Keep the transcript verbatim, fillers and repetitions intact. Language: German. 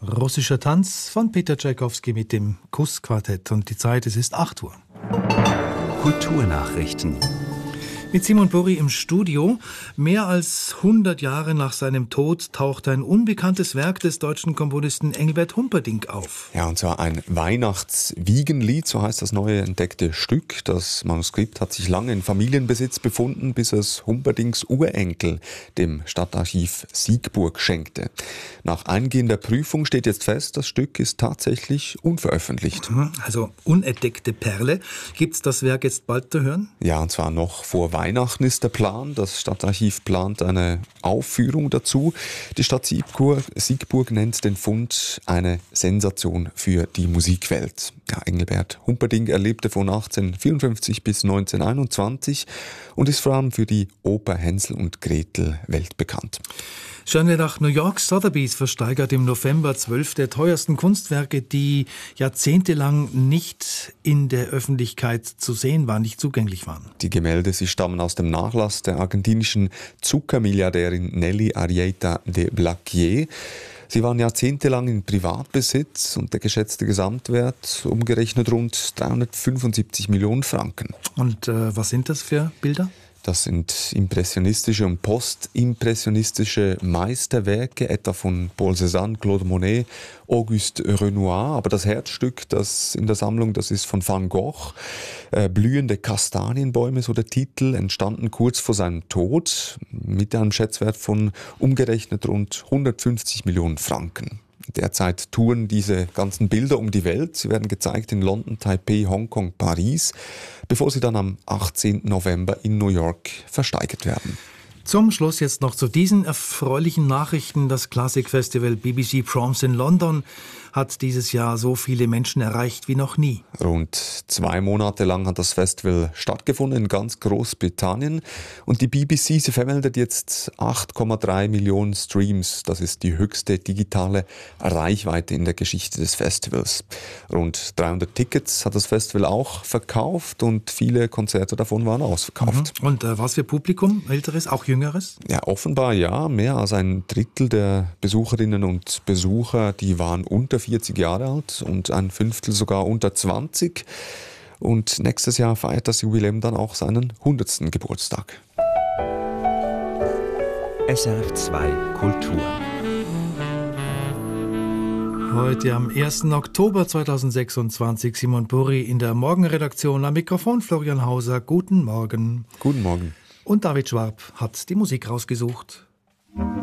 Russischer Tanz von Peter Tschaikowski mit dem Kuss-Quartett. Und die Zeit, es ist acht Uhr. Kulturnachrichten. Mit Simon Burri im Studio. Mehr als hundert Jahre nach seinem Tod taucht ein unbekanntes Werk des deutschen Komponisten Engelbert Humperdinck auf. Ja, und zwar ein Weihnachtswiegenlied, so heißt das neue entdeckte Stück. Das Manuskript hat sich lange in Familienbesitz befunden, bis es Humperdincks Urenkel dem Stadtarchiv Siegburg schenkte. Nach eingehender Prüfung steht jetzt fest, das Stück ist tatsächlich unveröffentlicht. Also unentdeckte Perle. Gibt's das Werk jetzt bald zu hören? Ja, und zwar noch vor Weihnachten. Weihnachten ist der Plan. Das Stadtarchiv plant eine Aufführung dazu. Die Stadt Siegburg, Siegburg nennt den Fund eine Sensation für die Musikwelt. Ja, Engelbert Humperdinck erlebte von achtzehnhundertvierundfünfzig bis neunzehnhunderteinundzwanzig und ist vor allem für die Oper Hänsel und Gretel weltbekannt. Schauen wir nach New York. Sotheby's versteigert im November zwölf der teuersten Kunstwerke, die jahrzehntelang nicht in der Öffentlichkeit zu sehen waren, nicht zugänglich waren. Die Gemälde, sie stammen aus dem Nachlass der argentinischen Zuckermilliardärin Nelly Arrieta de Blaquier. Sie waren jahrzehntelang in Privatbesitz und der geschätzte Gesamtwert umgerechnet rund dreihundertfünfundsiebzig Millionen Franken. Und äh, was sind das für Bilder? Das sind impressionistische und postimpressionistische Meisterwerke, etwa von Paul Cézanne, Claude Monet, Auguste Renoir. Aber das Herzstück, das in der Sammlung, das ist von Van Gogh. Äh, Blühende Kastanienbäume, so der Titel, entstanden kurz vor seinem Tod mit einem Schätzwert von umgerechnet rund hundertfünfzig Millionen Franken. Derzeit touren diese ganzen Bilder um die Welt. Sie werden gezeigt in London, Taipei, Hongkong, Paris, bevor sie dann am achtzehnten November in New York versteigert werden. Zum Schluss jetzt noch zu diesen erfreulichen Nachrichten. Das Klassikfestival B B C Proms in London hat dieses Jahr so viele Menschen erreicht wie noch nie. Rund zwei Monate lang hat das Festival stattgefunden in ganz Großbritannien. Und die B B C, sie vermeldet jetzt acht Komma drei Millionen Streams. Das ist die höchste digitale Reichweite in der Geschichte des Festivals. Rund dreihundert Tickets hat das Festival auch verkauft und viele Konzerte davon waren ausverkauft. Mhm. Und äh, was für Publikum? Älteres, auch Jüngeres? Ja, offenbar ja. Mehr als ein Drittel der Besucherinnen und Besucher, die waren unter vierzig Jahre alt und ein Fünftel sogar unter zwanzig. Und nächstes Jahr feiert das Jubiläum dann auch seinen hundertsten Geburtstag. S R F zwei Kultur. Heute am ersten Oktober zweitausendsechsundzwanzig Simon Burri in der Morgenredaktion, am Mikrofon Florian Hauser. Guten Morgen. Guten Morgen. Und David Schwab hat die Musik rausgesucht.